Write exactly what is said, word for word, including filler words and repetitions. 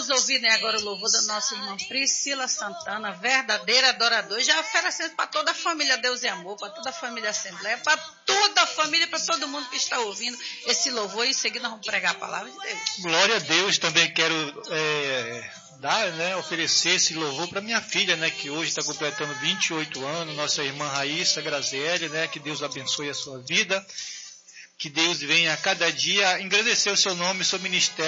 Vamos ouvir, né, agora o louvor da nossa irmã Priscila Santana, verdadeira adoradora, já oferecendo para toda a família Deus e Amor, para toda a família Assembleia, para toda a família, para todo mundo que está ouvindo esse louvor. E em seguida nós vamos pregar a palavra de Deus. Glória a Deus. Também quero é, dar, né, oferecer esse louvor para minha filha, né, que hoje está completando vinte e oito anos, nossa irmã Raíssa Grazielli, né, que Deus abençoe a sua vida, que Deus venha a cada dia engrandecer o seu nome e o seu ministério.